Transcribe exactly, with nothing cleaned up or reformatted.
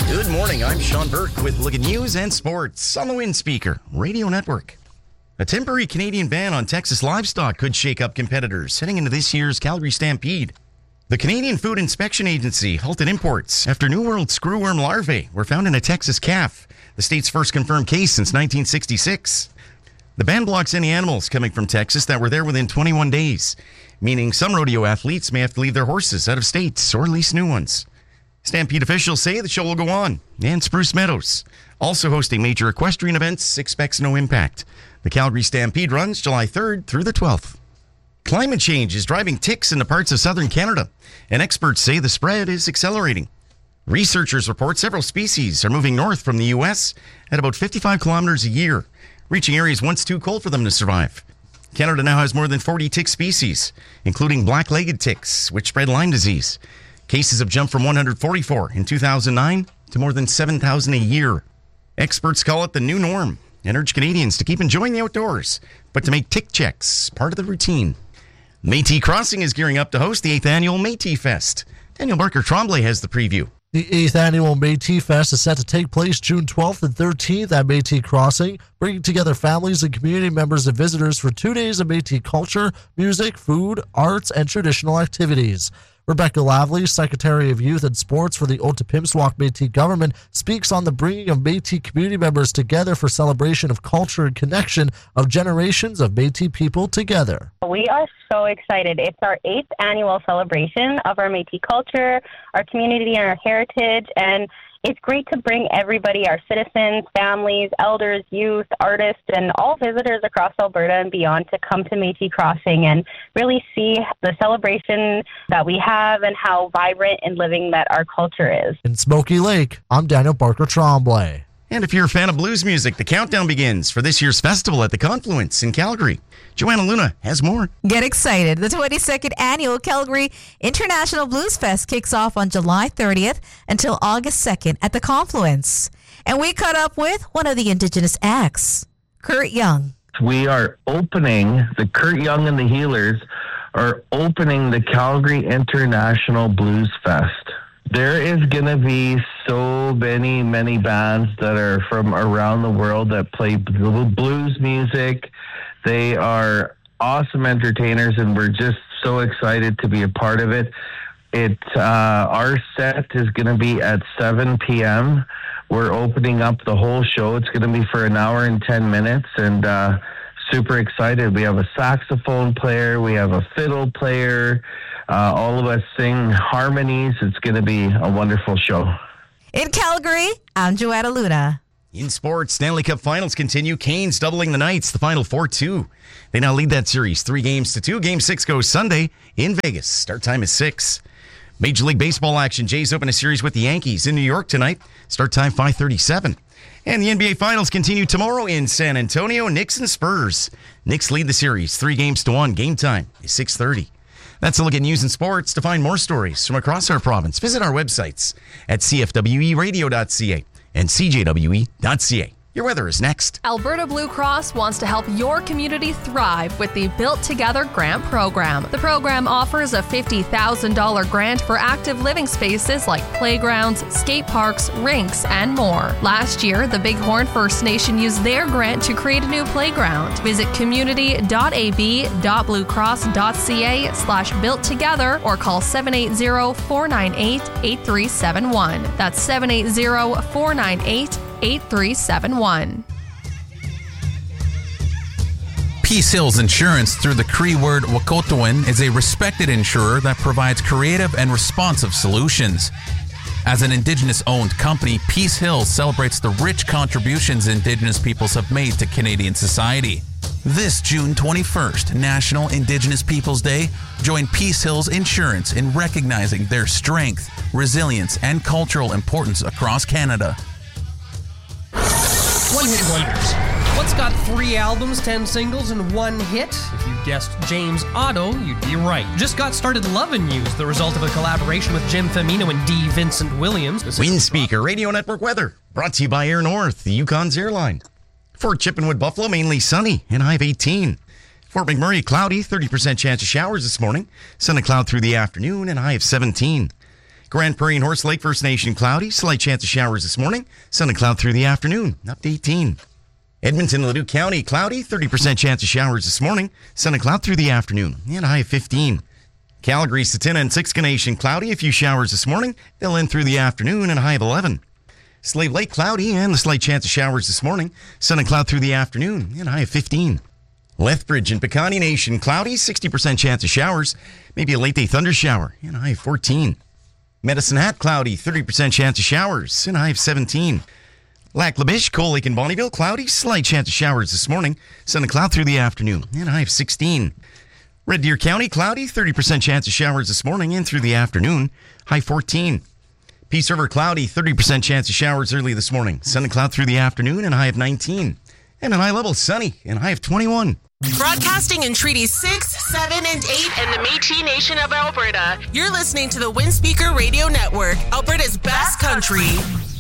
Good morning, I'm Sean Burke with Look at News and Sports on the Wind Speaker Radio Network. A temporary Canadian ban on Texas livestock could shake up competitors heading into this year's Calgary Stampede. The Canadian Food Inspection Agency halted imports after New World screwworm larvae were found in a Texas calf, the state's first confirmed case since nineteen sixty-six. The ban blocks any animals coming from Texas that were there within twenty-one days, meaning some rodeo athletes may have to leave their horses out of state or lease new ones. Stampede officials say the show will go on, and Spruce Meadows, also hosting major equestrian events, expects no impact. The Calgary Stampede runs July third through the twelfth. Climate change is driving ticks into parts of southern Canada, and experts say the spread is accelerating. Researchers report several species are moving north from the U S at about fifty-five kilometers a year, reaching areas once too cold for them to survive. Canada now has more than forty tick species, including black-legged ticks, which spread Lyme disease. Cases have jumped from one hundred forty-four in two thousand nine to more than seven thousand a year. Experts call it the new norm and urge Canadians to keep enjoying the outdoors, but to make tick checks part of the routine. Métis Crossing is gearing up to host the eighth annual Métis Fest. Daniel Barker Tremblay has the preview. The eighth annual Métis Fest is set to take place June twelfth and thirteenth at Métis Crossing, bringing together families and community members and visitors for two days of Métis culture, music, food, arts, and traditional activities. Rebecca Lavely, Secretary of Youth and Sports for the Otipimswak Métis government, speaks on the bringing of Métis community members together for celebration of culture and connection of generations of Métis people together. We are so excited. It's our eighth annual celebration of our Métis culture, our community, and our heritage, and it's great to bring everybody, our citizens, families, elders, youth, artists, and all visitors across Alberta and beyond to come to Métis Crossing and really see the celebration that we have and how vibrant and living that our culture is. In Smoky Lake, I'm Daniel Barker Tremblay. And if you're a fan of blues music, the countdown begins for this year's festival at the Confluence in Calgary. Joanna Luna has more. Get excited. The twenty-second Annual Calgary International Blues Fest kicks off on July thirtieth until August second at the Confluence. And we caught up with one of the Indigenous acts, Kurt Young. We are opening, the Kurt Young and the Healers are opening the Calgary International Blues Fest. There is going to be so many, many bands that are from around the world that play blues music. They are awesome entertainers, and we're just so excited to be a part of it. It uh, our set is going to be at seven p.m. We're opening up the whole show. It's going to be for an hour and ten minutes, and uh, super excited. We have a saxophone player. We have a fiddle player. Uh, all of us sing harmonies. It's going to be a wonderful show. In Calgary, I'm Joanna Luna. In sports, Stanley Cup Finals continue. Canes doubling the Knights, the final four two. They now lead that series three games to two. Game six goes Sunday in Vegas. Start time is six. Major League Baseball action. Jays open a series with the Yankees in New York tonight. Start time five thirty-seven. And the N B A Finals continue tomorrow in San Antonio. Knicks and Spurs. Knicks lead the series three games to one. Game time is six thirty. That's a look at news and sports. To find more stories from across our province, visit our websites at c f w e radio dot c a and c j w e dot c a. Your weather is next. Alberta Blue Cross wants to help your community thrive with the Built Together Grant Program. The program offers a fifty thousand dollars grant for active living spaces like playgrounds, skate parks, rinks, and more. Last year, the Bighorn First Nation used their grant to create a new playground. Visit community dot a b dot blue cross dot c a slash built together or call seven eight zero, four nine eight, eight three seven one. That's seven eight zero, four nine eight, eight three seven one. Peace Hills Insurance through the Cree word Wakotowin is a respected insurer that provides creative and responsive solutions. As an Indigenous-owned company, Peace Hills celebrates the rich contributions Indigenous peoples have made to Canadian society. This June twenty-first, National Indigenous Peoples Day, join Peace Hills Insurance in recognizing their strength, resilience, and cultural importance across Canada. One-hit wonders. What's got three albums, ten singles, and one hit? If you guessed James Otto, you'd be right. Just Got Started Lovin' You's the result of a collaboration with Jim Femino and D. Vincent Williams. Wind Speaker Radio Network weather brought to you by Air North, the Yukon's airline. Fort Chippenwood, Buffalo, mainly sunny and high of eighteen. Fort McMurray, cloudy, thirty percent chance of showers this morning. Sun and cloud through the afternoon and high of seventeen. Grand Prairie and Horse Lake First Nation cloudy, slight chance of showers this morning, sun and cloud through the afternoon, up to eighteen. Edmonton, Leduc County, cloudy, thirty percent chance of showers this morning, sun and cloud through the afternoon, and a high of fifteen. Calgary, Satina, and Siksika Nation, cloudy, a few showers this morning, they'll end through the afternoon, and a high of eleven. Slave Lake, cloudy, and a slight chance of showers this morning, sun and cloud through the afternoon, and a high of fifteen. Lethbridge and Piikani Nation, cloudy, sixty percent chance of showers, maybe a late day thunder shower, and a high of fourteen. Medicine Hat, cloudy, thirty percent chance of showers, and a high of seventeen. Lac La Biche, Cold Lake, and Bonnyville, cloudy, slight chance of showers this morning, sun and cloud through the afternoon, and a high of sixteen. Red Deer County, cloudy, thirty percent chance of showers this morning and through the afternoon, high fourteen. Peace River, cloudy, thirty percent chance of showers early this morning, sun and cloud through the afternoon, and a high of nineteen. And an high level, sunny, and a high of twenty-one. Broadcasting in Treaty six, seven, and eight and the Métis Nation of Alberta. You're listening to the Windspeaker Radio Network, Alberta's best country.